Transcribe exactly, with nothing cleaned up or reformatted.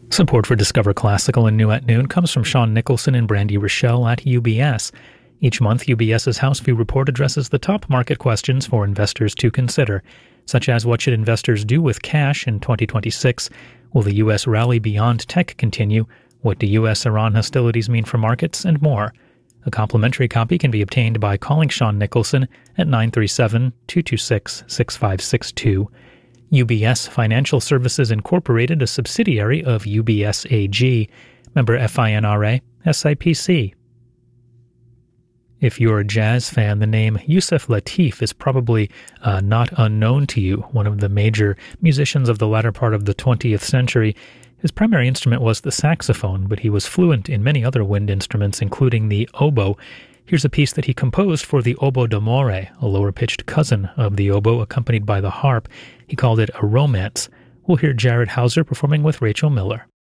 Support for Discover Classical and New at Noon comes from Sean Nicholson and Brandy Rochelle at U B S. Each month, UBS's House View Report addresses the top market questions for investors to consider, such as what should investors do with cash in twenty twenty-six? Will the U S rally beyond tech continue? What do U S Iran hostilities mean for markets? And more. A complimentary copy can be obtained by calling Sean Nicholson at nine three seven, two two six, six five six two. U B S Financial Services Incorporated, a subsidiary of U B S A G, member FINRA, S I P C. If you're a jazz fan, the name Yusef Lateef is probably uh, not unknown to you, one of the major musicians of the latter part of the twentieth century. His primary instrument was the saxophone, but he was fluent in many other wind instruments, including the oboe. Here's a piece that he composed for the oboe d'amore, a lower-pitched cousin of the oboe accompanied by the harp. He called it a romance. We'll hear Jared Hauser performing with Rachel Miller.